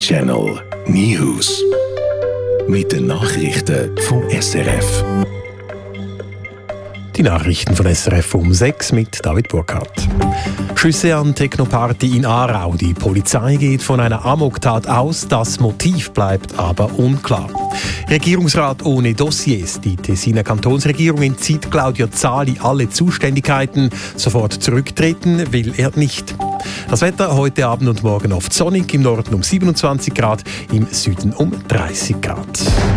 Channel News mit den Nachrichten vom SRF. Die Nachrichten von SRF um 6 mit David Burkhardt. Schüsse an Technoparty in Aarau. Die Polizei geht von einer Amoktat aus. Das Motiv bleibt aber unklar. Regierungsrat ohne Dossiers. Die Tessiner Kantonsregierung entzieht Claudio Zali alle Zuständigkeiten. Sofort zurücktreten will er nicht. Das Wetter heute Abend und morgen oft sonnig. Im Norden um 27 Grad, im Süden um 30 Grad.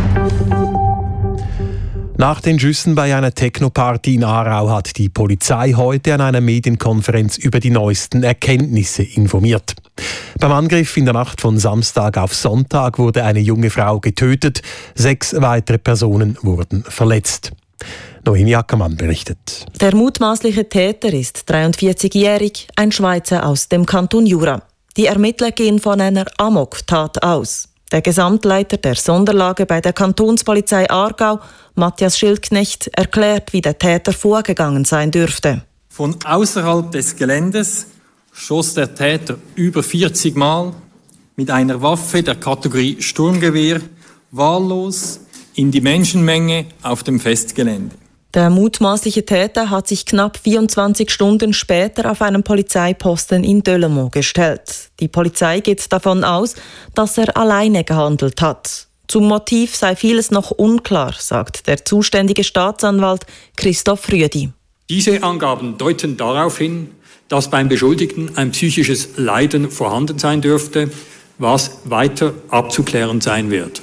Nach den Schüssen bei einer Technoparty in Aarau hat die Polizei heute an einer Medienkonferenz über die neuesten Erkenntnisse informiert. Beim Angriff in der Nacht von Samstag auf Sonntag wurde eine junge Frau getötet, 6 weitere Personen wurden verletzt. Noemi Ackermann berichtet. Der mutmaßliche Täter ist 43-jährig, ein Schweizer aus dem Kanton Jura. Die Ermittler gehen von einer Amoktat aus. Der Gesamtleiter der Sonderlage bei der Kantonspolizei Aargau, Matthias Schildknecht, erklärt, wie der Täter vorgegangen sein dürfte. Von außerhalb des Geländes schoss der Täter über 40 Mal mit einer Waffe der Kategorie Sturmgewehr wahllos in die Menschenmenge auf dem Festgelände. Der mutmaßliche Täter hat sich knapp 24 Stunden später auf einem Polizeiposten in Delemont gestellt. Die Polizei geht davon aus, dass er alleine gehandelt hat. Zum Motiv sei vieles noch unklar, sagt der zuständige Staatsanwalt Christoph Rüedi. Diese Angaben deuten darauf hin, dass beim Beschuldigten ein psychisches Leiden vorhanden sein dürfte, was weiter abzuklären sein wird.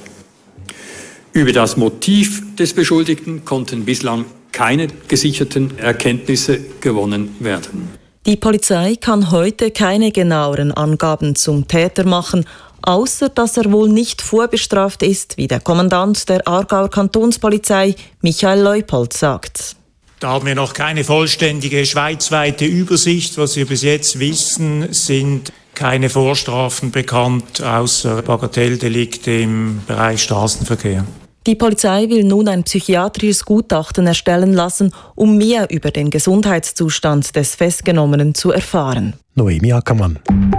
Über das Motiv des Beschuldigten konnten bislang keine gesicherten Erkenntnisse gewonnen werden. Die Polizei kann heute keine genaueren Angaben zum Täter machen, außer dass er wohl nicht vorbestraft ist, wie der Kommandant der Aargauer Kantonspolizei Michael Leupold sagt. Da haben wir noch keine vollständige schweizweite Übersicht. Was wir bis jetzt wissen, sind keine Vorstrafen bekannt, außer Bagatelldelikte im Bereich Straßenverkehr. Die Polizei will nun ein psychiatrisches Gutachten erstellen lassen, um mehr über den Gesundheitszustand des Festgenommenen zu erfahren. Noemi Ackermann.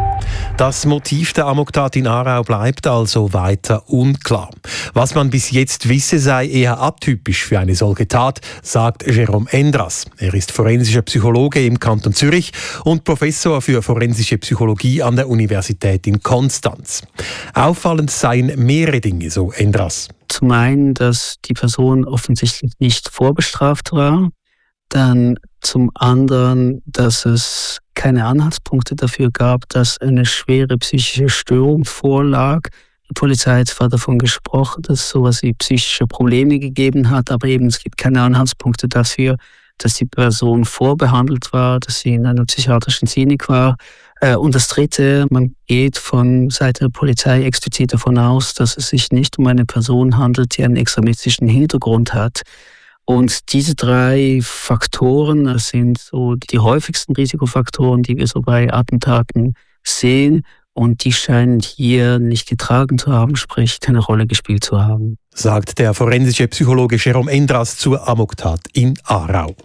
Das Motiv der Amoktat in Aarau bleibt also weiter unklar. Was man bis jetzt wisse, sei eher atypisch für eine solche Tat, sagt Jérôme Endras. Er ist forensischer Psychologe im Kanton Zürich und Professor für forensische Psychologie an der Universität in Konstanz. Auffallend seien mehrere Dinge, so Endras. Zum einen, dass die Person offensichtlich nicht vorbestraft war. Dann zum anderen, dass es keine Anhaltspunkte dafür gab, dass eine schwere psychische Störung vorlag. Die Polizei hat zwar davon gesprochen, dass es sowas wie psychische Probleme gegeben hat, aber eben es gibt keine Anhaltspunkte dafür, dass die Person vorbehandelt war, dass sie in einer psychiatrischen Klinik war. Und das Dritte, man geht von Seite der Polizei explizit davon aus, dass es sich nicht um eine Person handelt, die einen extremistischen Hintergrund hat. Und diese 3 Faktoren sind so die häufigsten Risikofaktoren, die wir so bei Attentaten sehen. Und die scheinen hier nicht getragen zu haben, sprich keine Rolle gespielt zu haben. Sagt der forensische Psychologe Jérôme Endras zur Amoktat in Aarau.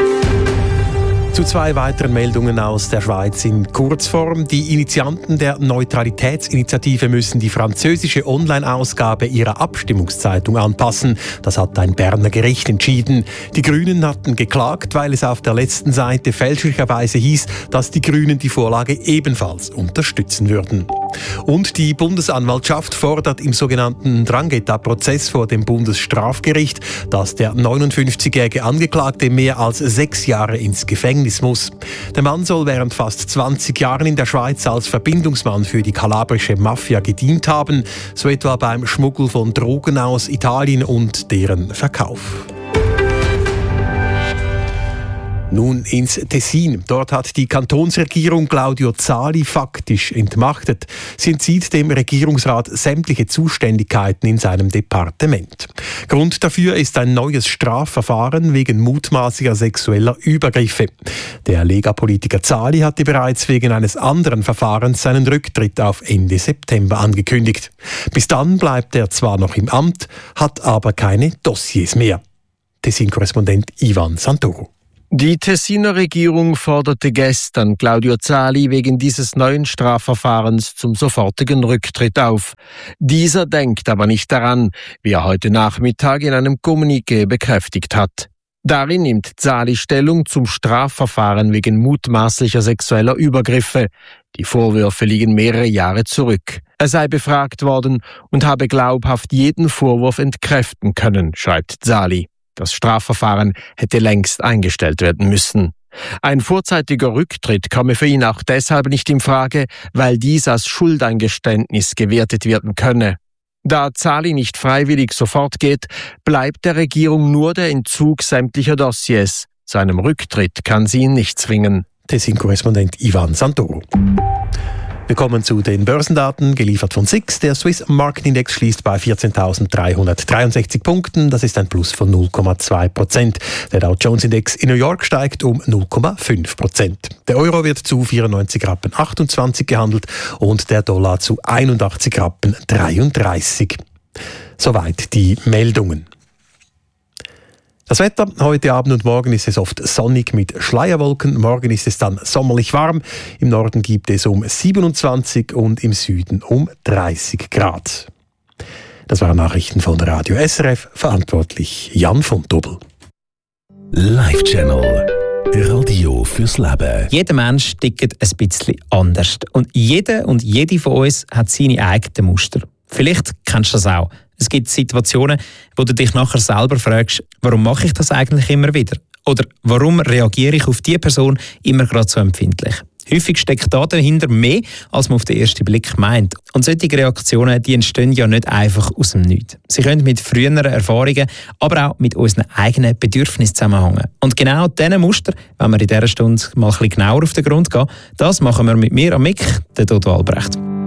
Zu 2 weiteren Meldungen aus der Schweiz in Kurzform. Die Initianten der Neutralitätsinitiative müssen die französische Online-Ausgabe ihrer Abstimmungszeitung anpassen. Das hat ein Berner Gericht entschieden. Die Grünen hatten geklagt, weil es auf der letzten Seite fälschlicherweise hieß, dass die Grünen die Vorlage ebenfalls unterstützen würden. Und die Bundesanwaltschaft fordert im sogenannten Drangheta-Prozess vor dem Bundesstrafgericht, dass der 59-jährige Angeklagte mehr als 6 Jahre ins Gefängnis muss. Der Mann soll während fast 20 Jahren in der Schweiz als Verbindungsmann für die kalabrische Mafia gedient haben, so etwa beim Schmuggel von Drogen aus Italien und deren Verkauf. Nun ins Tessin. Dort hat die Kantonsregierung Claudio Zali faktisch entmachtet. Sie entzieht dem Regierungsrat sämtliche Zuständigkeiten in seinem Departement. Grund dafür ist ein neues Strafverfahren wegen mutmaßlicher sexueller Übergriffe. Der Lega-Politiker Zali hatte bereits wegen eines anderen Verfahrens seinen Rücktritt auf Ende September angekündigt. Bis dann bleibt er zwar noch im Amt, hat aber keine Dossiers mehr. Tessin-Korrespondent Ivan Santoro. Die Tessiner Regierung forderte gestern Claudio Zali wegen dieses neuen Strafverfahrens zum sofortigen Rücktritt auf. Dieser denkt aber nicht daran, wie er heute Nachmittag in einem Kommuniqué bekräftigt hat. Darin nimmt Zali Stellung zum Strafverfahren wegen mutmaßlicher sexueller Übergriffe. Die Vorwürfe liegen mehrere Jahre zurück. Er sei befragt worden und habe glaubhaft jeden Vorwurf entkräften können, schreibt Zali. Das Strafverfahren hätte längst eingestellt werden müssen. Ein vorzeitiger Rücktritt komme für ihn auch deshalb nicht in Frage, weil dies als Schuldeingeständnis gewertet werden könne. Da Zali nicht freiwillig sofort geht, bleibt der Regierung nur der Entzug sämtlicher Dossiers. Zu einem Rücktritt kann sie ihn nicht zwingen. Tessin-Korrespondent Ivan Santoro. Wir kommen zu den Börsendaten, geliefert von SIX. Der Swiss Market Index schließt bei 14.363 Punkten. Das ist ein Plus von 0,2%. Der Dow Jones Index in New York steigt um 0,5%. Der Euro wird zu 94,28 Rappen gehandelt und der Dollar zu 81,33 Rappen. Soweit die Meldungen. Das Wetter, heute Abend und morgen ist es oft sonnig mit Schleierwolken. Morgen ist es dann sommerlich warm. Im Norden gibt es um 27 und im Süden um 30 Grad. Das waren Nachrichten von Radio SRF, verantwortlich Jan von Dobbel. Live Channel. Radio fürs Leben. Jeder Mensch tickt ein bisschen anders. Und jeder und jede von uns hat seine eigenen Muster. Vielleicht kennst du das auch. Es gibt Situationen, wo du dich nachher selber fragst, warum mache ich das eigentlich immer wieder? Oder warum reagiere ich auf diese Person immer gerade so empfindlich? Häufig steckt da dahinter mehr, als man auf den ersten Blick meint. Und solche Reaktionen, die entstehen ja nicht einfach aus dem Nichts. Sie können mit früheren Erfahrungen, aber auch mit unseren eigenen Bedürfnissen zusammenhängen. Und genau diese Muster, wenn wir in dieser Stunde mal ein bisschen genauer auf den Grund gehen, das machen wir mit mir, Mick, der Dodo Albrecht.